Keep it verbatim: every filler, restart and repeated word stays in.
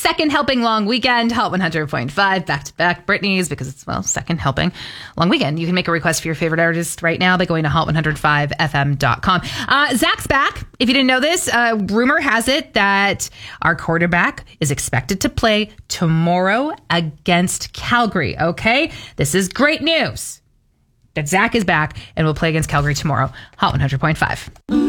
second helping long weekend. Hot one hundred point five back to back Britney's because it's, well, second helping long weekend. You can make a request for your favorite artist right now by going to hot one hundred five f m dot com. Uh, Zach's back. If you didn't know this, uh, rumor has it that our quarterback is expected to play tomorrow against Calgary. Okay, this is great news that Zach is back and will play against Calgary tomorrow. Hot one hundred point five.